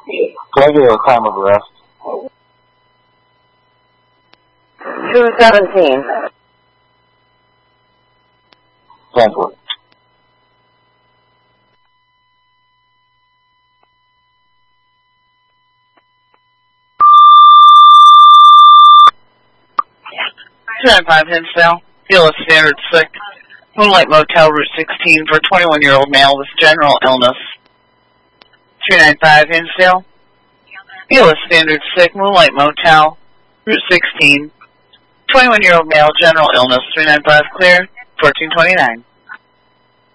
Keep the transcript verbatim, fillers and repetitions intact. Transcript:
Can I get a time of arrest? two seventeen. Cancel it. two nine five Hinsdale, B L S Standard Sick, Moonlight Motel, Route sixteen, for a twenty-one-year-old male with general illness. two nine five Hinsdale, B L S Standard Sick, Moonlight Motel, Route sixteen, twenty-one-year-old male, general illness. three nine five clear, fourteen twenty-nine.